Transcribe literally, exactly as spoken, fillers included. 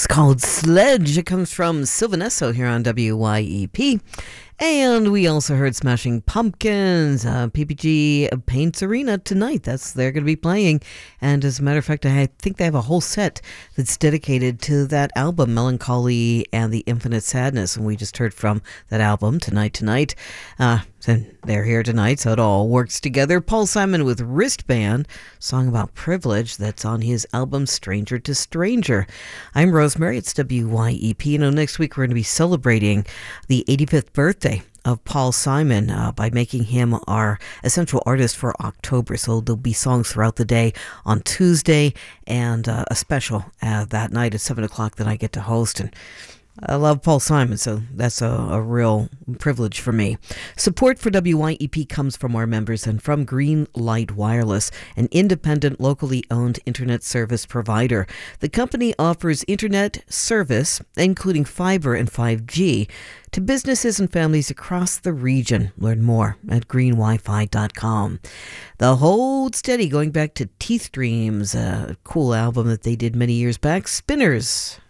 It's called Sledge. It comes from Sylvanesso here on W Y E P. And we also heard Smashing Pumpkins, uh, P P G Paints Arena tonight. That's they're going to be playing. And as a matter of fact, I think they have a whole set that's dedicated to that album, Melancholy and the Infinite Sadness. And we just heard from that album, Tonight Tonight. Uh, and they're here tonight, so it all works together. Paul Simon with Wristband, song about privilege that's on his album Stranger to Stranger. I'm Rosemary. It's W Y E P. You know, next week we're going to be celebrating the eighty-fifth birthday of Paul Simon uh, by making him our essential artist for October. So there'll be songs throughout the day on Tuesday and uh, a special uh, that night at seven o'clock that I get to host. And I love Paul Simon, so that's a, a real privilege for me. Support for W Y E P comes from our members and from Green Light Wireless, an independent, locally owned internet service provider. The company offers internet service, including fiber and five G, to businesses and families across the region. Learn more at green wi fi dot com. The Hold Steady, going back to Teeth Dreams, a cool album that they did many years back. Spinners.